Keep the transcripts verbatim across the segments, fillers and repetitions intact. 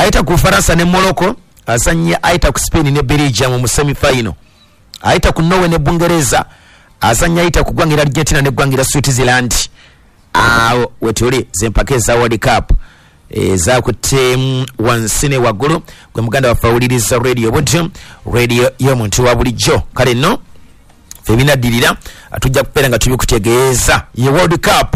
aita ku Faransa ne Morocco, azanya aita ku Spain ne Belgium mu semi final. Aita ku Norway ne Bungereza, azanya aita ku gwangira Argentina ne gwangira Switzerland. Awo wetuli zempakeza World Cup eza kutem wansine wagulu gwe muganda wa Fawuliriza Radio Buntu radio yo muntu wa bulijjo kale no febina dilira atujja kupera nga tubikutegeeza ye World Cup.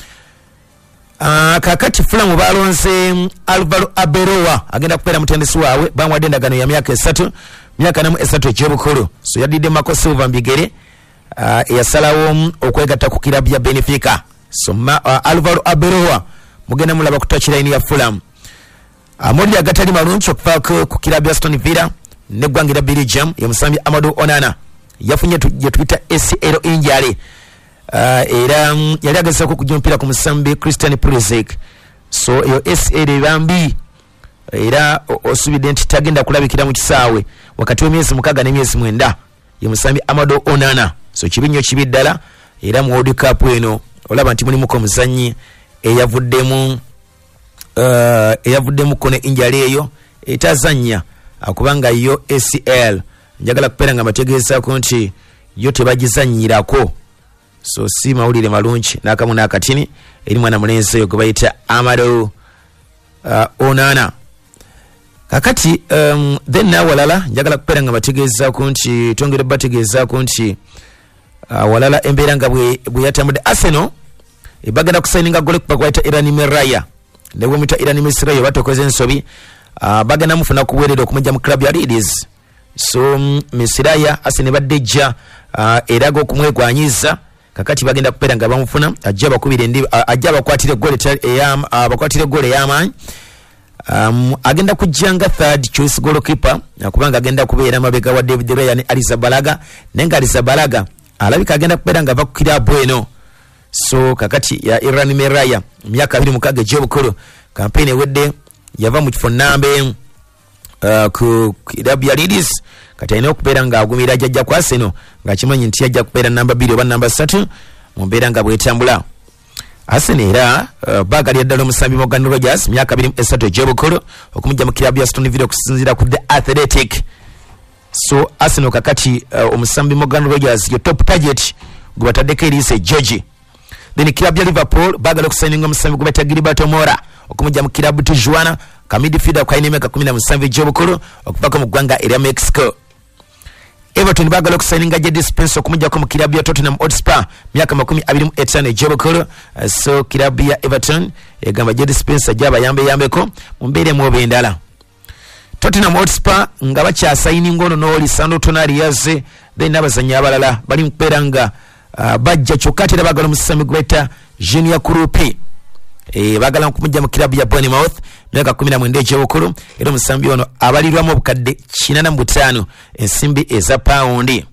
Uh, kakati Fulham balonze Alvaro Arbeloa agenda kupera mutendesi wawe bamwadde endagano ya myaka esatu myaka namu esatu egy'obukulu so yadidde Marco Silva mbigere uh, yasalawo okwegatta ku kilabu ya Benfica so ma, uh, Alvaro Arbeloa mugenda mulaba ku touchline ya Fulham. Amoli agatali malunchi okuva ku kilabu ya Aston Villa ne gwangira Belgium ya musambi Amadou Onana yafunye yetwita A C L injury. Uh, era um, yali agezaako kujja mpira ku musambi Christian Pulisic so yo A C L bambi era osubidde nti tagenda kulabikira mu kisaawe wakati w'emyezi mukaaga n'emyezi mwenda ye musambi Amadou Onana so kibinyo kibiddala era mu World Cup eno olaba nti mulimu ko muzanyi eyavuddemu uh, eyavuddemu kone injali eyo etazanya akubanga yo A C L njagala kupera nga mategezaako nti yo tebagizanyirako so si mawulire malungi nakamu nakatini eri mwana mulenzi oyo gwebayita Amadou uh, Onana kakati um, then nawalala njagala kupera nga bategezaako nti twongere bategezaako nti uh, walala embeera nga bwe yatambudde Arsenal ebagenda kusaininga gole kuba kwaita Irani Meraya newe mita Irani Mesirayo batokoze ensobi uh, bagenda mufuna kuweerera okumujja mu club ya Leeds so um, Mesiraya Arsenal baddeja uh, erago okumwegwanyiza kakati bagenda kupera nga bamufuna ajja bakubire ndi uh, ajja bakwatire gole eyam uh, bakwatire gole yamanyi um, agenda kujjanga third choice goalkeeper nakubanga agenda kubeera mabega wa David Raya ne Arrizabalaga nenga Arrizabalaga alabika agenda kupera nga bakukira bweno so kakati ya Irani Meraya myaka abiri mukaaga egy'obukulu campaign ewedde yava mu kifo nambe uh, ku kilabu ya Leeds kati ayina okubeera nga agumira ajja ku Arsenal nga kimanyi nti ajja kubeera namba bbiri oba namba ssatu mu mbeera nga bwetambula. Arsenal era uh, bagalya ddala omusambi Morgan Rogers myaka abiri esatu egy'obukulu okumujja mu kilabu ya Aston Villa okusinziira ku The Athletic so Arsenal kakati uh, omusambi Morgan Rogers yo top target gwe bataddeko Elise George. Then kilabu ya Liverpool bagala okusaininga omusambi gwe bayita Gilberto Mora okumujja mu kilabu Tijuana ka midfielder kwa emyaka kumi na musanvu egy'obukulu okuvako mu ggwanga erya Mexico. Everton bagala okusaininga Jadon Spence okumujjako mu kilabu ya Tottenham Hotspur myaka makumi abiri mu etaano egy'obukulu uh, so kilabu ya Everton egamba Jadon Spence ajja abayambe yambeko mu mbeera mu obendala. Tottenham Hotspur nga bakyasaininga ono no Lisandro Tonali yazze then abazanyi abalala bali mu kubeera nga uh, bajja kyokka ate era bagala omusami gwe bayita Junior Krupi e bagala okumujja mu kilabu ya Bournemouth myaka kumi na mwenda egy'obukulu era omusambi ono abalirwamu obukadde kinaana mu butaano ensimbi eza paundi.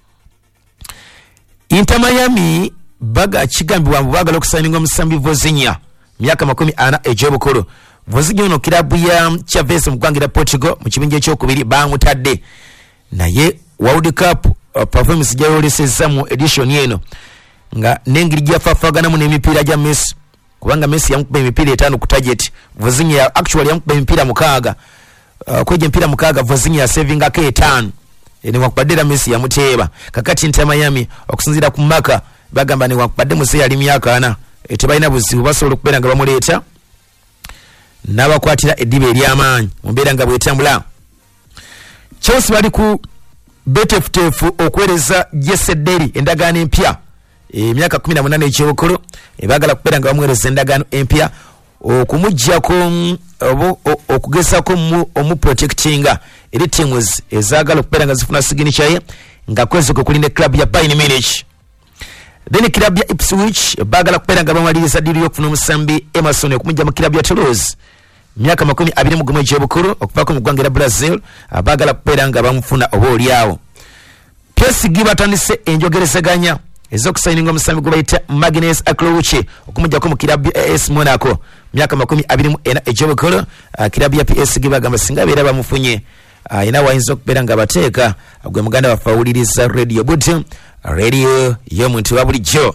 Inter Miami baga kigambibwa mbu bagala okusaininga omusambi Vozinha myaka makumi ana egy'obukulu. Vozinha ono kilabu ya Chavez mu ggwanga erya Portugal mu kibinja ekyokubiri bamutadde naye World Cup uh, performance gyayolesezza mu edition eno nga n'engeri gyafafaganamu n'emipiira gya Messi kubanga Messi yamukuba emipiira etaano ku target Vozinha actually yamukuba emipiira mukaaga uh, kweja emipiira mukaaga Vozinha yasavingako etaano ne wakubadde Messi yamuteeba kakati Inter Miami okusinziira ku maka bagamba ne wakubadde Messi yali myaka ana tebalina buzibu basobola okubeera nga bamuleeta n'abakwatira eddiba ery'amaanyi mu mbeera nga bwetambula. Chelsea bali ku betefutefu okwereza Jesse Deri endagaano empya emyaka kumi na munaana egy'obukulu ebagala kubeera nga bamuweereza endagaano empya okumuggyako okugezaako omuprotectinga eri teams ezaagala okubeera nga zifuna signature ye nga kwezoka okulinda club ya Bayern Munich. Then club ya Ipswich bagala kubeera nga bamaliriza diri y'okufuna omusambi Emerson okumugya mu club ya Toulouse myaka makumi abiri mu gumu egy'obukulu okuvaako mu ggwanga erya Brazil abagala kubeera nga bamufuna oba oliawo. P S G batandise enjogerezeganya ez'okusaininga omusambi gwe bayita Magnus Aklouche okumuggyako mu kilabu ya A S Monaco myaka makumi abiri mu ena egy'obukulu. Uh, kilabu ya P S G bagamba singa beera bamufunye ayina uh, wayinza okubeera nga bateeka gwe muganda waffe awuliriza Radio Butu radio y'omuntu wa bulijjo.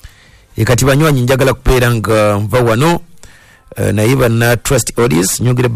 Ekati banywanyi njagala kubeera nga nva wano uh, naye banna trust audience nyongere